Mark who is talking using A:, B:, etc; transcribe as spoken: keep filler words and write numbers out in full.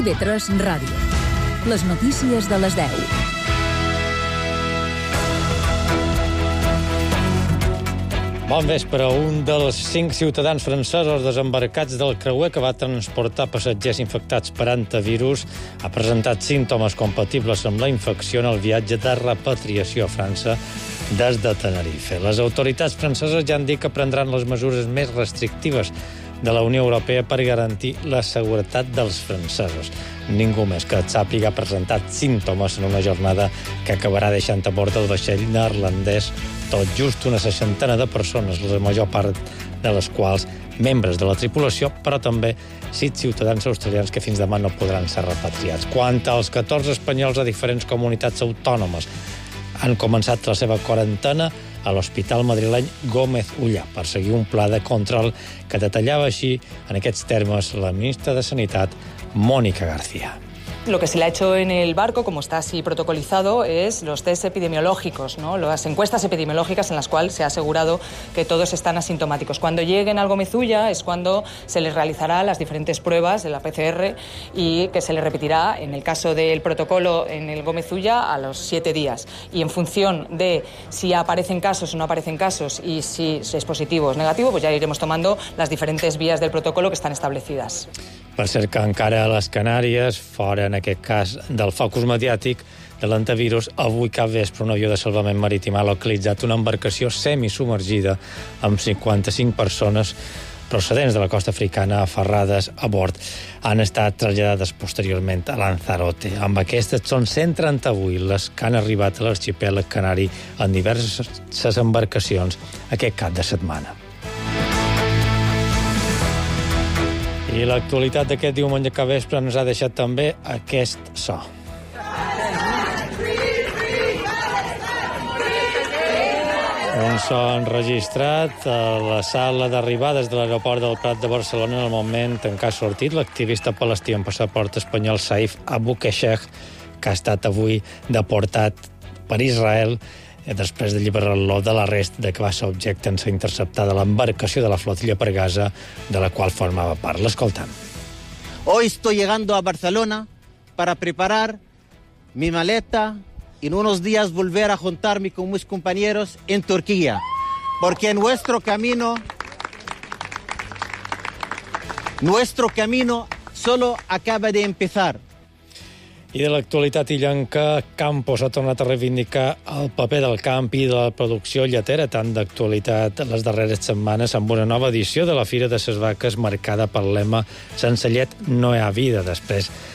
A: I V tres Ràdio. Les notícies de les deu.
B: Bon vespre. Un dels cinc ciutadans francesos desembarcats del creuer que va transportar passatgers infectats per antivirus ha presentat símptomes compatibles amb la infecció en el viatge de repatriació a França des de Tenerife. Les autoritats franceses ja han dit que prendran les mesures més restrictives de la Unió Europea per garantir la seguretat dels francesos. Ningú més que et sàpiga ha presentat símptomes en una jornada que acabarà deixant a bord del vaixell neerlandès tot just una seixantena de persones, la major part de les quals membres de la tripulació, però també sis ciutadans australians que fins demà no podran ser repatriats. Quant als catorze espanyols a diferents comunitats autònomes, han començat la seva quarantena a l'Hospital madrileny Gómez Ullà per seguir un pla de control que detallava així, en aquests termes, la ministra de Sanitat, Mónica García.
C: Lo que se le ha hecho en el barco, como está así protocolizado, es los test epidemiológicos, ¿no? Las encuestas epidemiológicas en las cuales se ha asegurado que todos están asintomáticos. Cuando lleguen al Gómez Ullà es cuando se les realizará las diferentes pruebas de la P C R y que se les repetirá, en el caso del protocolo en el Gómez Ullà, a los siete días. Y en función de si aparecen casos o no aparecen casos y si es positivo o es negativo, pues ya iremos tomando las diferentes vías del protocolo que están establecidas.
B: Per cert que encara a les Canàries, fora en aquest cas del focus mediàtic de l'antivirus, avui cap vespre un avió de salvament marítim ha localitzat una embarcació semisubmergida amb cinquanta-cinc persones procedents de la costa africana aferrades a bord. Han estat traslladades posteriorment a Lanzarote. Amb aquestes són cent trenta-vuit les que han arribat a l'arxipèlag canari en diverses embarcacions aquest cap de setmana. I l'actualitat d'aquest diumenge que vespre ens ha deixat també aquest so. Un so enregistrat a la sala d'arribades de l'aeroport del Prat de Barcelona en el moment en què ha sortit l'activista palestí amb passaport espanyol Saif Abu Keshech, que ha estat avui deportat per Israel després d'alliberar-lo de l'arrest de que va ser objecte en ser interceptada l'embarcació de la flotilla per Gaza, de la qual formava part. L'escoltam.
D: Hoy estoy llegando a Barcelona para preparar mi maleta y en unos días volver a juntarme con mis compañeros en Turquía, porque nuestro camino, nuestro camino solo acaba de empezar.
B: I de l'actualitat illenca, Campos ha tornat a reivindicar el paper del camp i de la producció lletera, tant d'actualitat les darreres setmanes, amb una nova edició de la Fira de ses Vaques marcada pel lema «Sense llet no hi ha vida», després